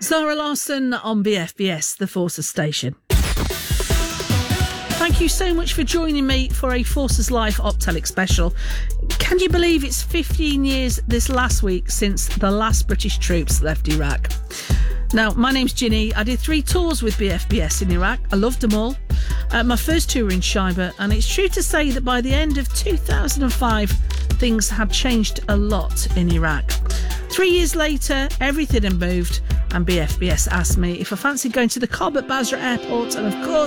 Zara Larsson on BFBS, the Forces station. Thank you so much for joining me for a Forces Life Optelic special. Can you believe it's 15 years this last week since the last British troops left Iraq? Now, my name's Ginny. I did 3 tours with BFBS in Iraq. I loved them all. My first 2 were in Shaiba, and it's true to say that by the end of 2005, things had changed a lot in Iraq. 3 years later, everything had moved, and BFBS asked me if I fancied going to the Cobb at Basra Airport, and of course,